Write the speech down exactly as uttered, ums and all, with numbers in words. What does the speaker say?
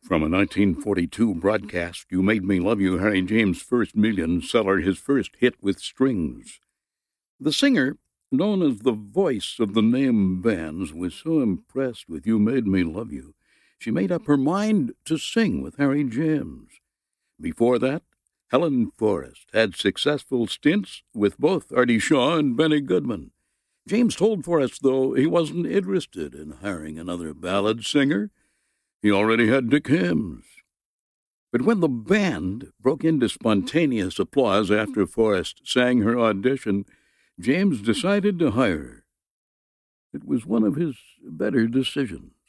From a nineteen forty-two broadcast, You Made Me Love You, Harry James' first million seller, his first hit with strings. The singer, known as the voice of the name bands, was so impressed with You Made Me Love You, she made up her mind to sing with Harry James. Before that, Helen Forrest had successful stints with both Artie Shaw and Benny Goodman. James told Forrest, though, he wasn't interested in hiring another ballad singer. He already had Dick Hims. But when the band broke into spontaneous applause after Forrest sang her audition, James decided to hire her. It was one of his better decisions.